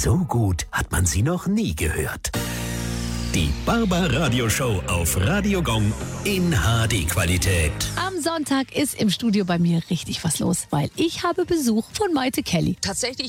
So gut hat man sie noch nie gehört. Die Barbaradio-Show auf Radio Gong in HD-Qualität. Am Sonntag ist im Studio bei mir richtig was los, weil ich habe Besuch von Maite Kelly. Tatsächlich